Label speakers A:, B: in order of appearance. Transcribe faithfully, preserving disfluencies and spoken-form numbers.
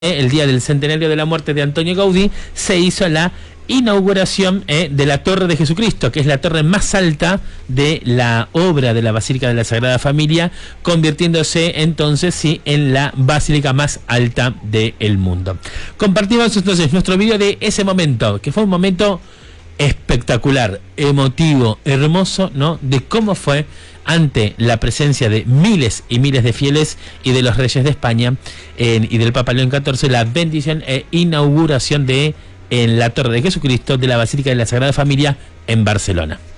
A: el día del centenario de la muerte de Antonio Gaudí, se hizo la inauguración eh, de la Torre de Jesucristo, que es la torre más alta de la obra de la Basílica de la Sagrada Familia, convirtiéndose entonces sí en la basílica más alta del mundo. Compartimos entonces nuestro video de ese momento, que fue un momento espectacular, emotivo, hermoso, ¿no? De cómo fue ante la presencia de miles y miles de fieles y de los reyes de España eh, y del Papa León catorce, la bendición e inauguración de en la Torre de Jesucristo de la Basílica de la Sagrada Familia en Barcelona.